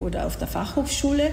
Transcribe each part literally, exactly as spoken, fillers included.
oder auf der Fachhochschule.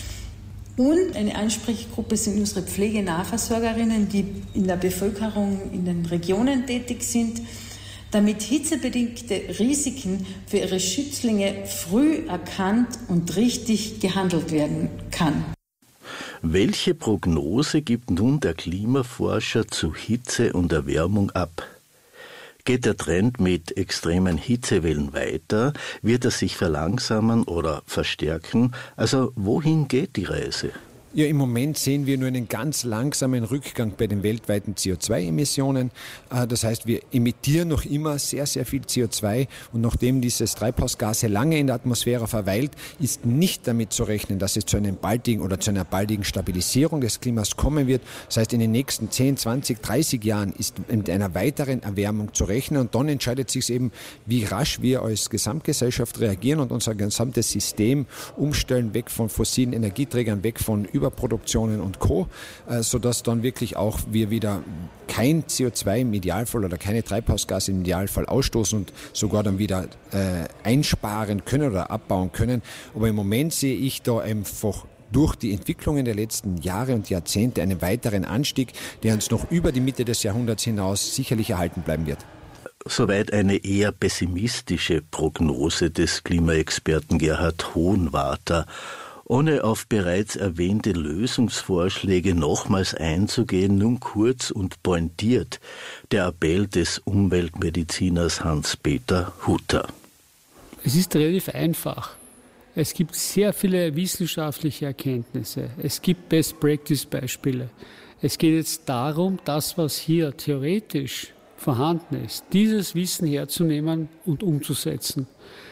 Und eine Ansprechgruppe sind unsere Pflegenahversorgerinnen, die in der Bevölkerung in den Regionen tätig sind, damit hitzebedingte Risiken für ihre Schützlinge früh erkannt und richtig gehandelt werden kann. Welche Prognose gibt nun der Klimaforscher zu Hitze und Erwärmung ab? Geht der Trend mit extremen Hitzewellen weiter? Wird er sich verlangsamen oder verstärken? Also wohin geht die Reise? Ja, im Moment sehen wir nur einen ganz langsamen Rückgang bei den weltweiten C O zwei Emissionen. Das heißt, wir emittieren noch immer sehr, sehr viel C O zwei und nachdem dieses Treibhausgas lange in der Atmosphäre verweilt, ist nicht damit zu rechnen, dass es zu einem baldigen oder zu einer baldigen Stabilisierung des Klimas kommen wird. Das heißt, in den nächsten zehn, zwanzig, dreißig Jahren ist mit einer weiteren Erwärmung zu rechnen und dann entscheidet sich eben, wie rasch wir als Gesamtgesellschaft reagieren und unser gesamtes System umstellen, weg von fossilen Energieträgern, weg von Überproduktionen und Co., äh, sodass dann wirklich auch wir wieder kein C O zwei im Idealfall oder keine Treibhausgase im Idealfall ausstoßen und sogar dann wieder äh, einsparen können oder abbauen können. Aber im Moment sehe ich da einfach durch die Entwicklungen der letzten Jahre und Jahrzehnte einen weiteren Anstieg, der uns noch über die Mitte des Jahrhunderts hinaus sicherlich erhalten bleiben wird. Soweit eine eher pessimistische Prognose des Klimaexperten Gerhard Hohenwarter. Ohne auf bereits erwähnte Lösungsvorschläge nochmals einzugehen, nun kurz und pointiert der Appell des Umweltmediziners Hans-Peter Hutter. Es ist relativ einfach. Es gibt sehr viele wissenschaftliche Erkenntnisse. Es gibt Best-Practice-Beispiele. Es geht jetzt darum, das, was hier theoretisch vorhanden ist, dieses Wissen herzunehmen und umzusetzen.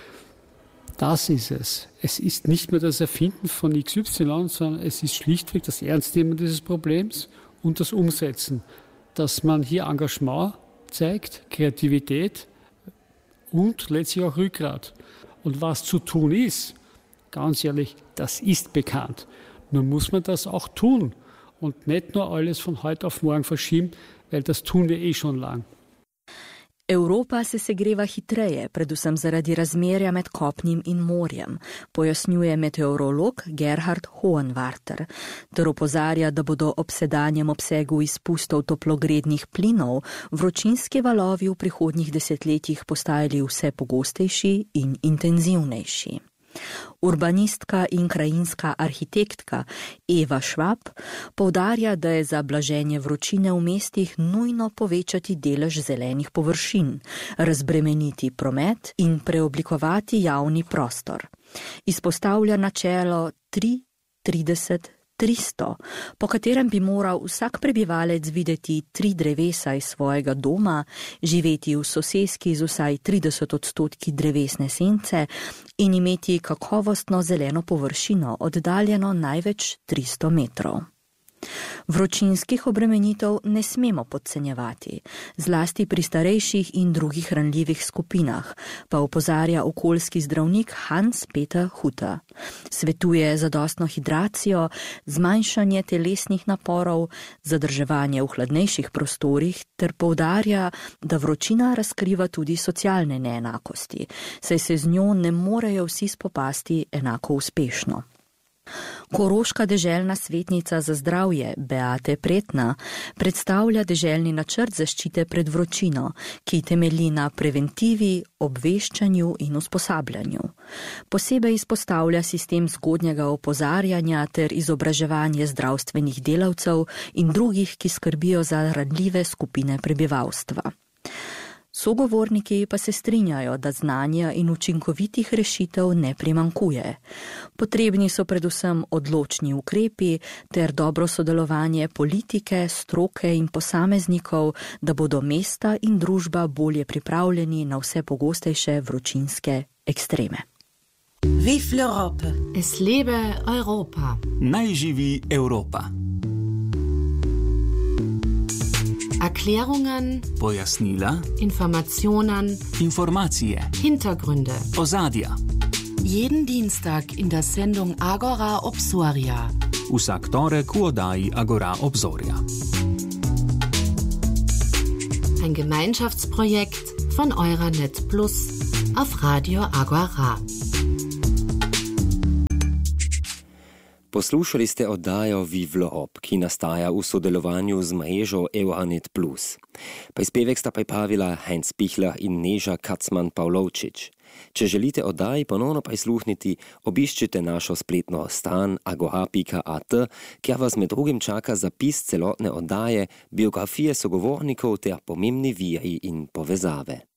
Das ist es. Es ist nicht mehr das Erfinden von X Y, sondern es ist schlichtweg das Ernstnehmen dieses Problems und das Umsetzen. Dass man hier Engagement zeigt, Kreativität und letztlich auch Rückgrat. Und was zu tun ist, ganz ehrlich, das ist bekannt. Nur muss man das auch tun und nicht nur alles von heute auf morgen verschieben, weil das tun wir eh schon lang. Evropa se segreva hitreje, predvsem zaradi razmerja med kopnim in morjem, pojasnjuje meteorolog Gerhard Hohenwarter, ter opozarja, da bodo ob sedanjem obsegu izpustov toplogrednih plinov vročinski valovi v prihodnjih desetletjih postajali vse pogostejši in intenzivnejši. Urbanistka in krajinska arhitektka Eva Švab poudarja, da je za blaženje vročine v mestih nujno povečati delež zelenih površin, razbremeniti promet in preoblikovati javni prostor. Izpostavlja načelo tri trideset tristo, po katerem bi moral vsak prebivalec videti tri drevesa iz svojega doma, živeti v soseski z vsaj trideset odstotki drevesne sence in imeti kakovostno zeleno površino oddaljeno največ tristo metrov. Vročinskih obremenitev ne smemo podcenjevati, zlasti pri starejših in drugih ranljivih skupinah, pa opozarja okoljski zdravnik Hans-Peter Hutter. Svetuje zadostno hidracijo, zmanjšanje telesnih naporov, zadrževanje v hladnejših prostorih ter poudarja, da vročina razkriva tudi socialne neenakosti, saj se z njo ne morejo vsi spopasti enako uspešno. Koroška deželna svetnica za zdravje Beate Pretna predstavlja deželni načrt zaščite pred vročino, ki temelji na preventivi, obveščanju in usposabljanju. Posebej izpostavlja sistem zgodnjega opozarjanja ter izobraževanje zdravstvenih delavcev in drugih, ki skrbijo za ranljive skupine prebivalstva. Sogovorniki pa se strinjajo, da znanja in učinkovitih rešitev ne primanjkuje. Potrebni so predvsem odločni ukrepi ter dobro sodelovanje politike, stroke in posameznikov, da bodo mesta in družba bolje pripravljeni na vse pogostejše vročinske ekstreme. Vive l'Europe! Es lebe Europa! Naj živi Evropa! Erklärungen, pojasnila, Informationen, Informacije, Hintergründe, ozadja. Jeden Dienstag in der Sendung Agora Obzorja. Vsak torek v oddaji Agora Obzorja. Ein Gemeinschaftsprojekt von Euranet Plus auf Radio Agora. Poslušali ste oddajo Vive l'Europe, ki nastaja v sodelovanju z mrežo Euranet plus. Prispevek sta pripravila Heinz Pichler in Neža Kacman-Pavlovčič. Če želite oddaji ponovno prisluhniti, obiščite našo spletno stran agora pika at, kjer vas med drugim čaka zapis celotne oddaje, biografije sogovornikov ter pomembni viri in povezave.